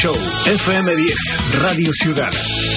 Show FM10, Radio Ciudad.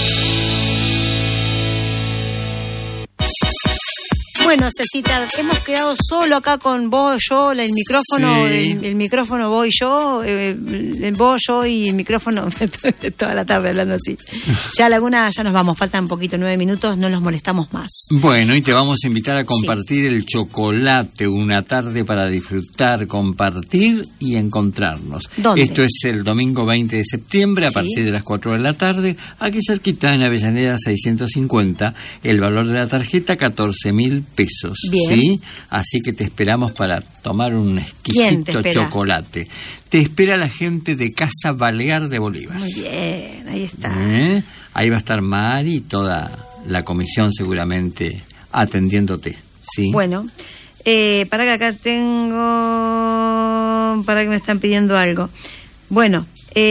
Bueno, Cecita, hemos quedado solo acá con vos, yo, el micrófono, sí. el micrófono vos y yo, vos, yo y el micrófono, toda la tarde hablando así. Ya Laguna, ya nos vamos, faltan un poquito, 9 minutos, no los molestamos más. Bueno, y te vamos a invitar a compartir el chocolate, una tarde para disfrutar, compartir y encontrarnos. ¿Dónde? Esto es el domingo 20 de septiembre, a partir de las 4 de la tarde, aquí cerquita en Avellaneda 650, el valor de la tarjeta 14.000 pesos. Bien. ¿Sí? Así que te esperamos para tomar un exquisito chocolate. Te espera la gente de Casa Balear de Bolívar. Muy bien, ahí está. Ahí va a estar Mari y toda la comisión seguramente atendiéndote. ¿Sí? Bueno, para que acá tengo... Para que me están pidiendo algo. Bueno,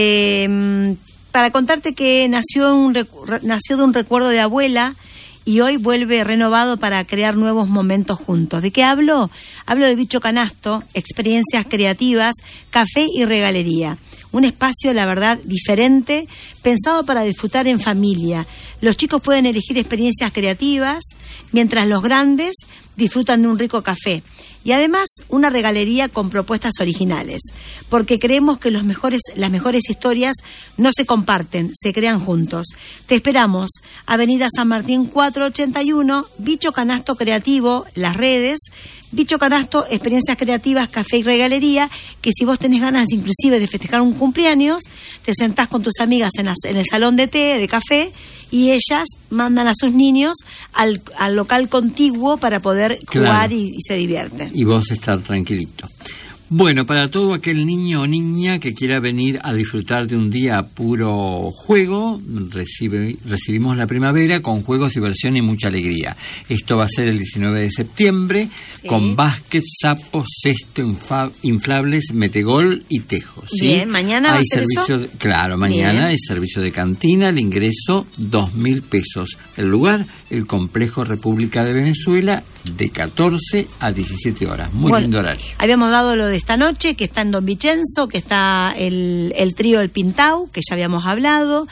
para contarte que nació de un recuerdo de abuela y hoy vuelve renovado para crear nuevos momentos juntos. ¿De qué hablo? Hablo de Bicho Canasto, experiencias creativas, café y regalería. Un espacio, la verdad, diferente, pensado para disfrutar en familia. Los chicos pueden elegir experiencias creativas, mientras los grandes disfrutan de un rico café. Y además, una regalería con propuestas originales, porque creemos que las mejores historias no se comparten, se crean juntos. Te esperamos, Avenida San Martín 481, Bicho Canasto Creativo, las redes, Bicho Canasto, experiencias creativas, café y regalería, que si vos tenés ganas inclusive de festejar un cumpleaños, te sentás con tus amigas en el salón de té, de café, y ellas mandan a sus niños al local contiguo para poder jugar y se divierten. Y vos estar tranquilito. Bueno, para todo aquel niño o niña que quiera venir a disfrutar de un día a puro juego, recibimos la primavera con juegos, diversión y mucha alegría. Esto va a ser el 19 de septiembre, con básquet, sapos, cesto, inflables, metegol y tejos. ¿Sí? Bien, mañana va a ser eso. Claro, mañana hay servicio de cantina, el ingreso 2.000 pesos. El lugar, el Complejo República de Venezuela, de 14 a 17 horas. Muy lindo horario. Habíamos dado lo de esta noche, que está en Don Vicenzo, que está el trío El Pintau, que ya habíamos hablado.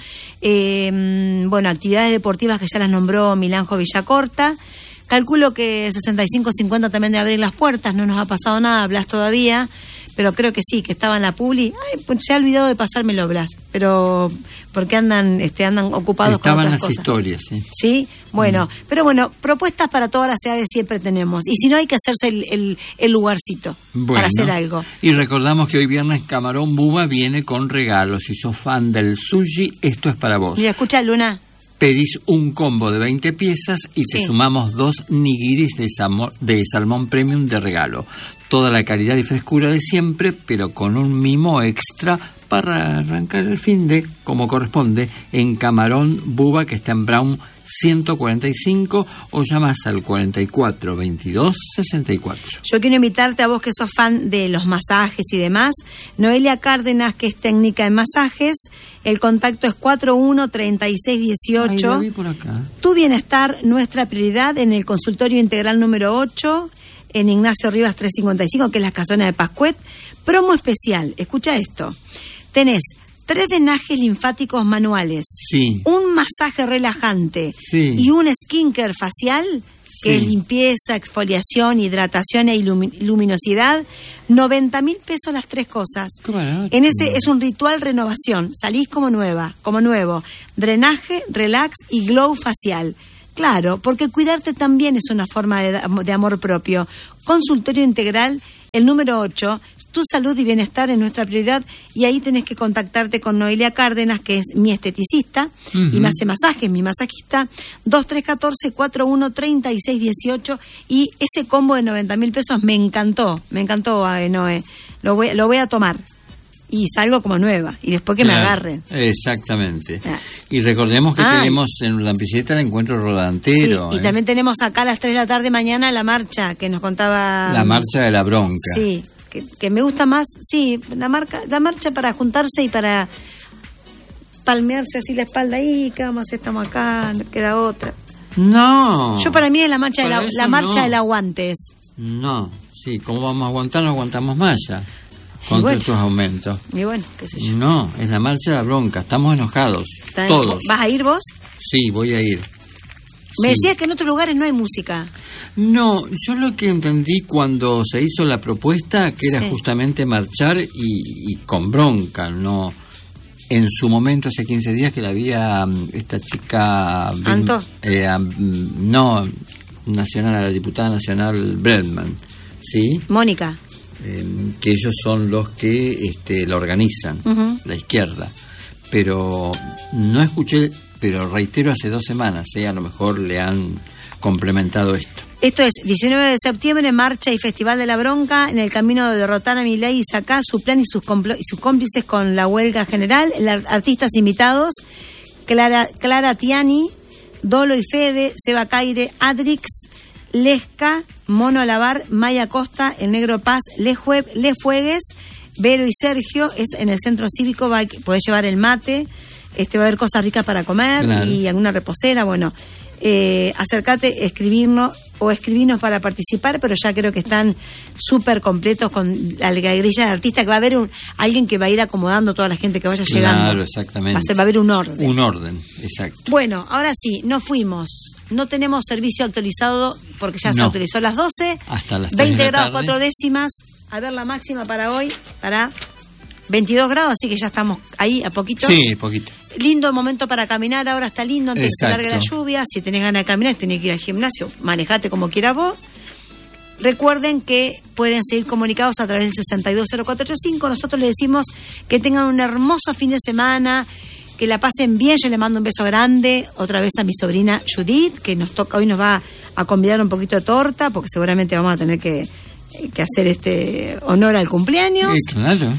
Bueno, actividades deportivas que ya las nombró Milanjo Villacorta. Calculo que 65-50 también de abrir las puertas, no nos ha pasado nada, Blas todavía, pero creo que sí, que estaba en la publi. Ay, pues se ha olvidado de pasármelo, Blas, pero porque andan ocupados con otras cosas. Estaban las historias, ¿sí? Sí, bueno, pero bueno, propuestas para todas las edades siempre tenemos, y si no hay que hacerse el lugarcito para hacer algo. Y recordamos que hoy viernes Camarón Buba viene con regalos. Si sos fan del sushi, esto es para vos. Mira, escucha, Luna. Pedís un combo de 20 piezas y te sumamos 2 nigiris de salmón premium de regalo. Toda la calidad y frescura de siempre, pero con un mimo extra para arrancar el finde, como corresponde, en Camarón Buba, que está en Brown 145, o llamas al 44 22 64. Yo quiero invitarte a vos que sos fan de los masajes y demás. Noelia Cárdenas, que es técnica en masajes. El contacto es 41 36 18. Ahí lo vi por acá. Tu bienestar, nuestra prioridad, en el consultorio integral número 8, en Ignacio Rivas 355, que es la casona de Pascuet. Promo especial, escucha esto. Tenés 3 drenajes linfáticos manuales, un masaje relajante y un skincare facial, que es limpieza, exfoliación, hidratación e luminosidad. 90.000 pesos las 3 cosas. En ese es un ritual renovación. Salís como nuevo. Drenaje, relax y glow facial. Claro, porque cuidarte también es una forma de amor propio. Consultorio integral, el número 8. Tu salud y bienestar es nuestra prioridad, y ahí tenés que contactarte con Noelia Cárdenas, que es mi esteticista y me hace masajes, mi masajista. 2314-413618, y ese combo de 90.000 pesos me encantó, Noé. Lo voy a tomar y salgo como nueva, y después que me agarren. Exactamente. Y recordemos que tenemos en Lampilleta el encuentro rodantero. Sí, y también tenemos acá a las 3 de la tarde mañana la marcha que nos contaba. La marcha de la bronca. Sí. Que me gusta más, la marcha para juntarse y para palmearse así la espalda ahí, ¿qué vamos a hacer? Estamos acá, no queda otra. No. Yo para mí es la marcha del aguante. No, sí, ¿cómo vamos a aguantar? No aguantamos más ya. contra estos aumentos. Y bueno, qué sé yo. No, es la marcha de la bronca, estamos enojados, todos. ¿Vas a ir vos? Sí, voy a ir. Me Sí. decías que en otros lugares no hay música. No, yo lo que entendí cuando se hizo la propuesta, que era Sí. justamente marchar y con bronca, no. En su momento, hace 15 días, que la había esta chica... ¿Antó? No, nacional, la diputada nacional Bredman, ¿sí? Mónica. Que ellos son los que la organizan, Ujú. la izquierda. Pero no escuché, pero reitero, hace 2 semanas, a lo mejor le han complementado esto. Esto es 19 de septiembre, marcha y Festival de la Bronca, en el camino de derrotar a Milei y Sacá, su plan y sus cómplices con la huelga general. Artistas invitados: Clara Tiani, Dolo y Fede, Seba Caire, Adrix, Lesca, Mono Alabar, Maya Costa, El Negro Paz, Les Fuegues, Vero y Sergio. Es en el centro cívico, podés llevar el mate, va a haber cosas ricas para comer, claro, y alguna reposera. Bueno, acércate, escribirnos para participar, pero ya creo que están súper completos con la grilla de artistas, que va a haber alguien que va a ir acomodando toda la gente que vaya llegando. Claro, exactamente. Va a haber un orden. Un orden, exacto. Bueno, ahora sí, nos fuimos. No tenemos servicio actualizado porque ya se autorizó a las 12. Hasta las 20 grados 4 décimas. A ver la máxima para hoy, para 22 grados, así que ya estamos ahí a poquito. Sí, poquito. Lindo momento para caminar, ahora está lindo antes de que largue la lluvia. Si tenés ganas de caminar, si tenés que ir al gimnasio, manejate como quieras vos. Recuerden que pueden seguir comunicados a través del 620485. Nosotros les decimos que tengan un hermoso fin de semana, que la pasen bien. Yo le mando un beso grande otra vez a mi sobrina Judith, que hoy nos va a convidar un poquito de torta, porque seguramente vamos a tener que hacer honor al cumpleaños. Claro.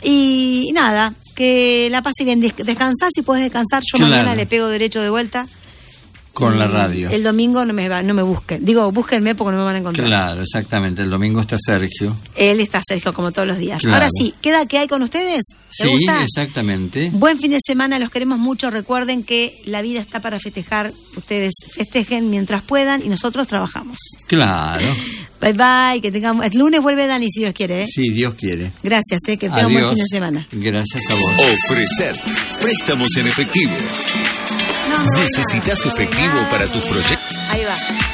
Y nada, que la pase bien, descansar si puedes descansar. Yo mañana le pego derecho de vuelta con la radio. El domingo no me busquen. Digo, búsquenme porque no me van a encontrar. Claro, exactamente. El domingo está Sergio. Él está Sergio como todos los días. Claro. Ahora sí, ¿queda que hay con ustedes? ¿Les gusta? Exactamente. Buen fin de semana, los queremos mucho. Recuerden que la vida está para festejar. Ustedes festejen mientras puedan y nosotros trabajamos. Claro. Bye bye, que tengamos... El lunes vuelve Dani, si Dios quiere. Sí, Dios quiere. Gracias, que tengan un buen fin de semana. Gracias a vos. Ofrecer préstamos en efectivo. ¿Necesitas efectivo para tus proyectos? Ahí va.